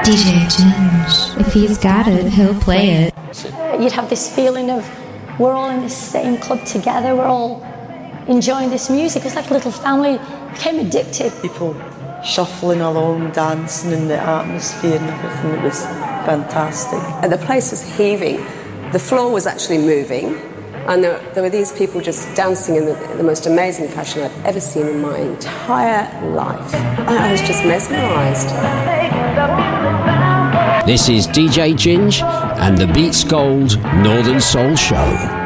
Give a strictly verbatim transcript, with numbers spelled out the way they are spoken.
D J Ginge, if he's got it, he'll play it. You'd have this feeling of we're all in the same club together, we're all enjoying this music. It's like a little family. It became addictive. People shuffling along, dancing in the atmosphere and everything. It was fantastic. And the place was heaving. The floor was actually moving. And there, there were these people just dancing in the, the most amazing fashion I've ever seen in my entire life. I was just mesmerised. This is D J Ginge and the Beats Gold Northern Soul Show.